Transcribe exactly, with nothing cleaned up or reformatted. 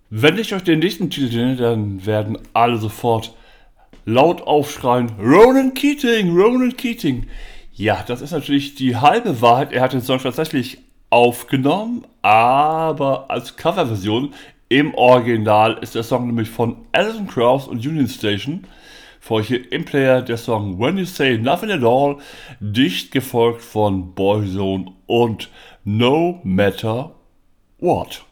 Wenn ich euch den nächsten Titel nenne, dann werden alle sofort laut aufschreien: Ronan Keating, Ronan Keating. Ja, das ist natürlich die halbe Wahrheit. Er hat den Song tatsächlich aufgenommen, aber als Coverversion. Im Original ist der Song nämlich von Alison Krauss und Union Station. Für euch hier im Player der Song When You Say Nothing at All, dicht gefolgt von Boyzone und No Matter What.